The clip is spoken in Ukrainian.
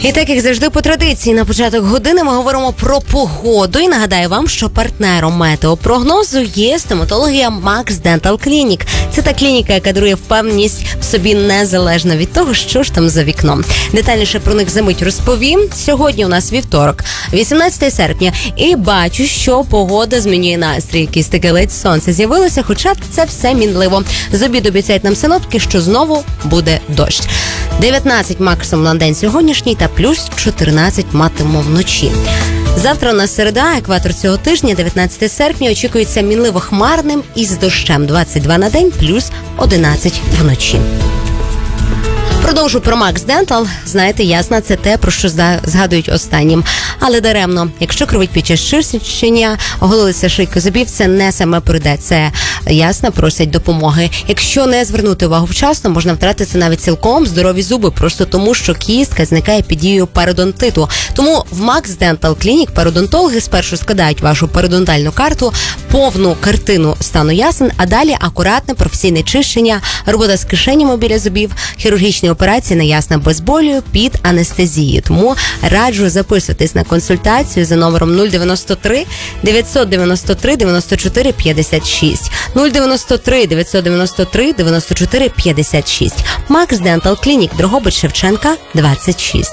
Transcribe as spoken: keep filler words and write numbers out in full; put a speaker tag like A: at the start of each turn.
A: І так, як завжди, по традиції, на початок години ми говоримо про погоду. І нагадаю вам, що партнером метеопрогнозу є стоматологія Max Dental Clinic. Це та клініка, яка дарує впевненість в собі незалежно від того, що ж там за вікном. Детальніше про них за мить розповім. Сьогодні у нас вівторок, вісімнадцяте серпня. І бачу, що погода змінює настрій. Якийсь таке ледь сонце з'явилося, хоча це все мінливо. З обіду обіцяють нам синоптики, що знову буде дощ. дев'ятнадцять максимум на день сьогоднішній та плюс чотирнадцять матимемо вночі. Завтра у нас середа, екватор цього тижня, дев'ятнадцяте серпня, очікується мінливо хмарним із дощем. двадцять два на день, плюс одинадцять вночі. Продовжу про Max Dental. Знаєте, ясно, це те, про що згадують останнім. Але даремно. Якщо кровить під час чищення, оголилися шийки зубів, це не саме прийде. Це, ясно, просять допомоги. Якщо не звернути увагу вчасно, можна втратити навіть цілком здорові зуби, просто тому, що кістка зникає під дією пародонтиту. Тому в Max Dental Clinic пародонтологи спершу складають вашу пародонтальну карту, повну картину стану ясен, а далі акуратне професійне чищення, робота з кишенями біля зубів, хірургічні операції на ясна без болю під анестезією. Тому раджу записуватись на консультацію за номером нуль дев'яносто три дев'ятсот дев'яносто три дев'яносто чотири п'ятдесят шість. нуль дев'яносто три дев'ятсот дев'яносто три дев'яносто чотири п'ятдесят шість. Max Dental Clinic, Дрогобич Шевченка, двадцять шість.